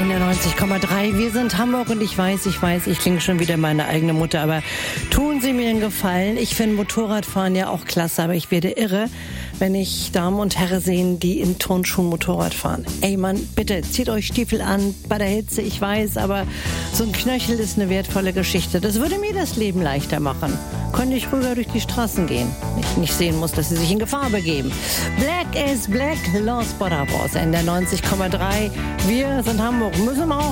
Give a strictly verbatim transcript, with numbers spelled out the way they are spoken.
in der neunzig Komma drei. Wir sind Hamburg und ich weiß, ich weiß, ich klinge schon wieder meine eigene Mutter, aber tun Sie mir einen Gefallen. Ich finde Motorradfahren ja auch klasse, aber ich werde irre, wenn ich Damen und Herren sehen, die in Turnschuhen Motorrad fahren. Ey Mann, bitte, zieht euch Stiefel an bei der Hitze, ich weiß, aber so ein Knöchel ist eine wertvolle Geschichte. Das würde mir das Leben leichter machen. Könnte ich ruhiger durch die Straßen gehen. Ich nicht sehen muss, dass sie sich in Gefahr begeben. Black is Black, Los Barabos in der neunzig Komma drei. Wir sind Hamburg, müssen wir auch